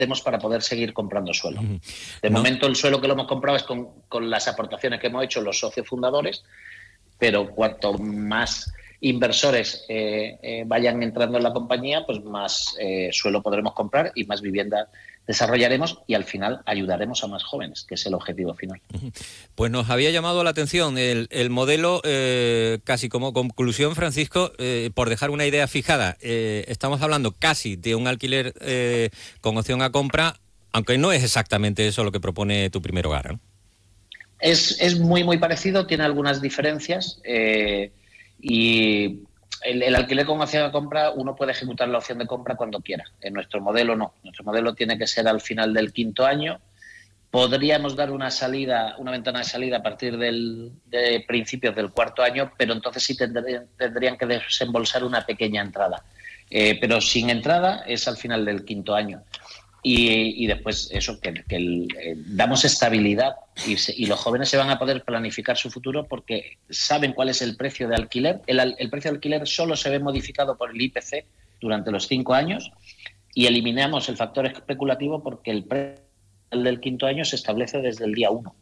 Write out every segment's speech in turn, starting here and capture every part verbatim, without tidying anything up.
tenemos para poder seguir comprando suelo. De no. momento el suelo que lo hemos comprado es con, con las aportaciones que hemos hecho los socios fundadores, pero cuanto más inversores eh, eh, vayan entrando en la compañía, pues más eh, suelo podremos comprar y más vivienda desarrollaremos y al final ayudaremos a más jóvenes, que es el objetivo final. Pues nos había llamado la atención el, el modelo, eh, casi como conclusión, Francisco, eh, por dejar una idea fijada. Eh, estamos hablando casi de un alquiler eh, con opción a compra, aunque no es exactamente eso lo que propone Tu Primer Hogar, ¿no? Es, es muy, muy parecido, tiene algunas diferencias eh, y el, el alquiler con opción a compra uno puede ejecutar la opción de compra cuando quiera. En nuestro modelo no. Nuestro modelo tiene que ser al final del quinto año. Podríamos dar una salida, una ventana de salida a partir del, de principios del cuarto año, pero entonces sí tendrían, tendrían que desembolsar una pequeña entrada. Eh, pero sin entrada es al final del quinto año. Y, y después eso, que, que el, eh, damos estabilidad y, se, y los jóvenes se van a poder planificar su futuro porque saben cuál es el precio de alquiler. El, el precio de alquiler solo se ve modificado por el I P C durante los cinco años y eliminamos el factor especulativo porque el precio del quinto año se establece desde el día uno.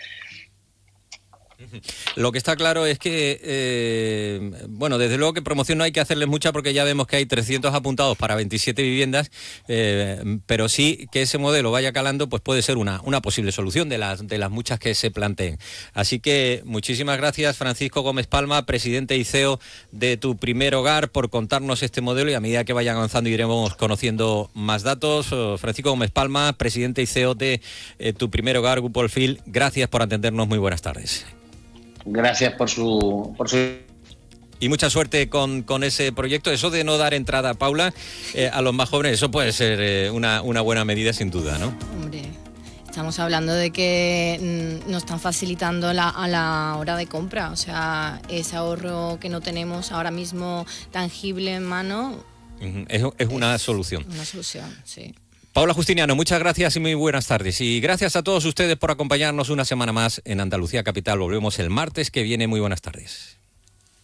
Lo que está claro es que, eh, bueno, desde luego que promoción no hay que hacerles mucha porque ya vemos que hay trescientos apuntados para veintisiete viviendas, eh, pero sí que ese modelo vaya calando, pues puede ser una, una posible solución de las, de las muchas que se planteen. Así que muchísimas gracias, Francisco Gómez Palma, presidente y C E O de Tu Primer Hogar, por contarnos este modelo y a medida que vayan avanzando iremos conociendo más datos. Francisco Gómez Palma, presidente y C E O de eh, Tu Primer Hogar, Grupo Olfil, gracias por atendernos, muy buenas tardes. Gracias por su, por su... Y mucha suerte con, con ese proyecto. Eso de no dar entrada, Paula, eh, a los más jóvenes, eso puede ser eh, una, una buena medida sin duda, ¿no? Hombre, estamos hablando de que mm, nos están facilitando la, a la hora de compra. O sea, ese ahorro que no tenemos ahora mismo tangible en mano... Uh-huh. Es, es una es solución. Una solución, sí. Paula Justiniano, muchas gracias y muy buenas tardes. Y gracias a todos ustedes por acompañarnos una semana más en Andalucía Capital. Volvemos el martes que viene. Muy buenas tardes.